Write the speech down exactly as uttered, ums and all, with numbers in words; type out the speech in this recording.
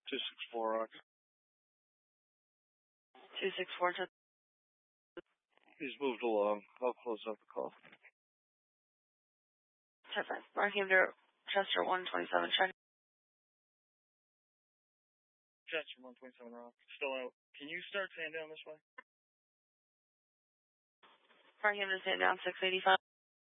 two six four Rock. two six four. He's moved along. I'll close out the call. ten five. Brockhampton, Chester one twenty-seven. Check. Chester one twenty-seven Rock. Still out. Can you start Sandown this way? Brockhampton, Sandown six eighty-five.